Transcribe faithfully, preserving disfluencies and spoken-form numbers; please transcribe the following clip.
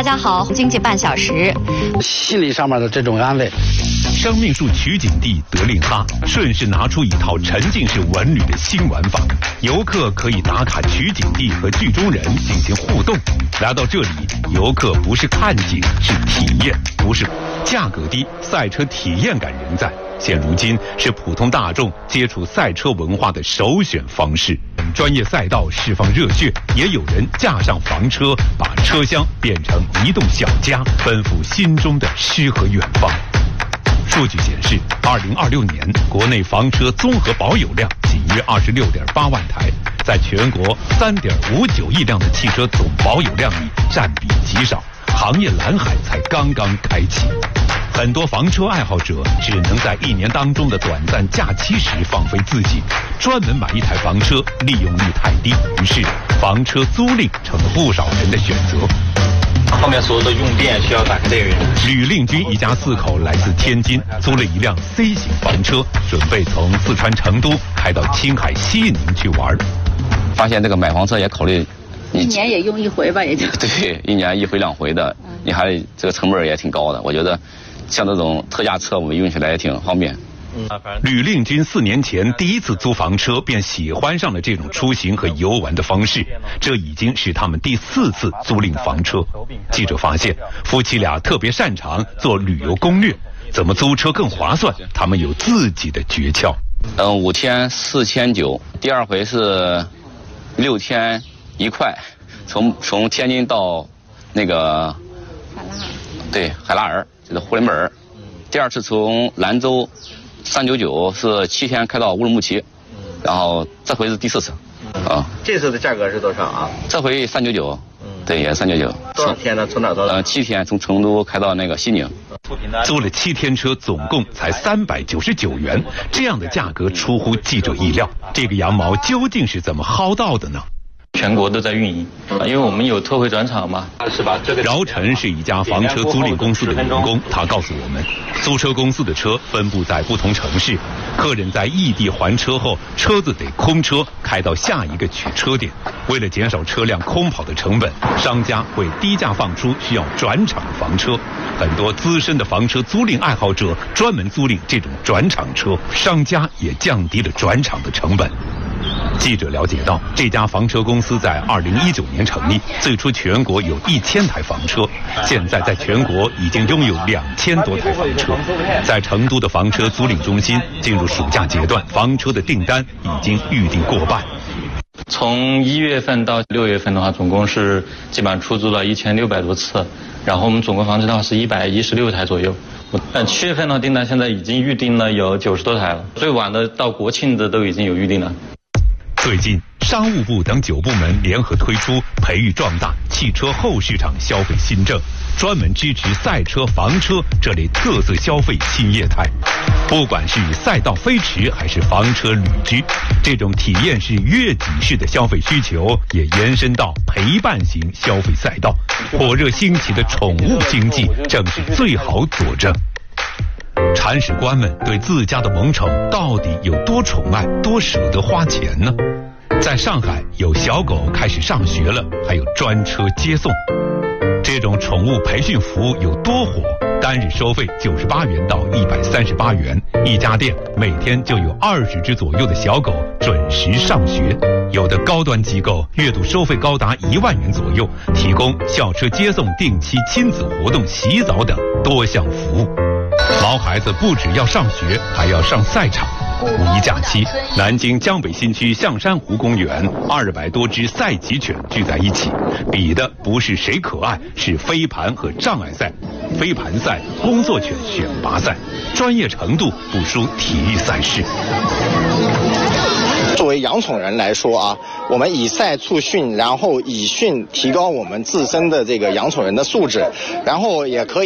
大家好，经济半小时。 心理上面的这种安慰。 生命树取景地德令哈顺势拿出一套沉浸式文旅的新玩法，游客可以打卡取景地和剧中人进行互动。来到这里，游客不是看景，是体验，不是价格低，赛车体验感仍在。现如今是普通大众接触赛车文化的首选方式。专业赛道释放热血，也有人架上房车，把车厢变成移动小家，奔赴心中的诗和远方。数据显示，二零二六年国内房车综合保有量仅约二十六点八万台，在全国三点五九亿辆的汽车总保有量里占比极少，行业蓝海才刚刚开启。很多房车爱好者只能在一年当中的短暂假期时放飞自己，专门买一台房车，利用率太低，于是房车租赁成了不少人的选择。 后面所有的用电需要打开电源。 吕令军一家四口来自天津，租了一辆 C 型房车，准备从四川成都开到青海西宁去玩。 发现这个买房车也考虑， 一年也用一回吧，也就对，一年一回两回的，你还这个成本也挺高的。我觉得像这种特价车，我们用起来也挺方便。 吕令军四年前第一次租房车，便喜欢上了这种出行和游玩的方式。这已经是他们第四次租赁房车。记者发现，夫妻俩特别擅长做旅游攻略，怎么租车更划算，他们有自己的诀窍。 嗯，五天四千九，第二回是六天一块，从从天津到那个海拉尔， 对，海拉尔就是呼伦贝尔。第二次从兰州三九九是七天开到乌鲁木齐，然后这回是第四次。啊， 这次的价格是多少啊？ 这回三九九，对，也是三九九。 多少天呢？从哪儿到哪儿？ 呃，七天，从成都开到那个西宁。 租了七天车，总共才三百九十九元，这样的价格出乎记者意料。这个羊毛究竟是怎么薅到的呢？ 全国都在运营，因为我们有特惠转场嘛， 是吧？这个饶晨是一家房车租赁公司的员工，他告诉我们，租车公司的车分布在不同城市，客人在异地还车后，车子得空车开到下一个取车点。为了减少车辆空跑的成本，商家会低价放出需要转场的房车。很多资深的房车租赁爱好者专门租赁这种转场车，商家也降低了转场的成本。记者了解到，这家房车公司在二零一九年成立，最初全国有一千台房车，现在在全国已经拥有两千多台房车。在成都的房车租赁中心，进入暑假阶段，房车的订单已经预订过半。 从一月份到六月份的话，总共是基本上出租了一千六百多次，然后我们总共房车的话是一百一十六台左右。呃，七月份的订单现在已经预定了有九十多台了，最晚的到国庆的都已经有预定了。 最近，商务部等九部门联合推出培育壮大汽车后市场消费新政，专门支持赛车、房车这类特色消费新业态。不管是赛道飞驰还是房车旅居，这种体验式、悦己式的消费需求也延伸到陪伴型消费赛道。火热兴起的宠物经济正是最好佐证。铲屎官们对自家的萌宠到底有多宠爱，多舍得花钱呢？在上海，有小狗开始上学了，还有专车接送。这种宠物培训服务有多火？单日收费九十八元到一百三十八元，一家店每天就有二十只左右的小狗准时上学。有的高端机构月度收费高达一万元左右，提供校车接送、定期亲子活动、洗澡等多项服务。毛孩子不只要上学，还要上赛场。五一假期，南京江北新区象山湖公园，二百多只赛级犬聚在一起，比的不是谁可爱，是飞盘和障碍赛、飞盘赛、工作犬选拔赛，专业程度不输体育赛事。 作为养宠人来说啊，我们以赛促训，然后以训提高我们自身的这个养宠人的素质，然后也可以